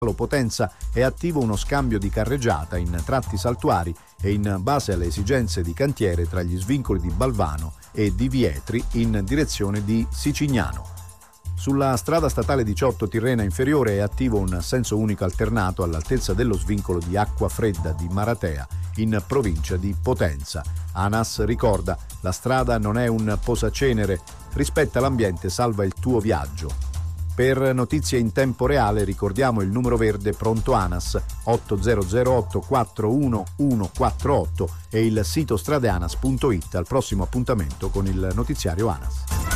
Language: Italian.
Potenza è attivo uno scambio di carreggiata in tratti saltuari e in base alle esigenze di cantiere tra gli svincoli di Balvano e di Vietri in direzione di Sicignano. Sulla strada statale 18 Tirrena Inferiore è attivo un senso unico alternato all'altezza dello svincolo di Acqua Fredda di Maratea in provincia di Potenza. ANAS ricorda: la strada non è un posacenere, rispetta l'ambiente, salva il tuo viaggio. Per notizie in tempo reale ricordiamo il numero verde pronto ANAS 8008 41148 e il sito stradeanas.it. Al prossimo appuntamento con il notiziario ANAS.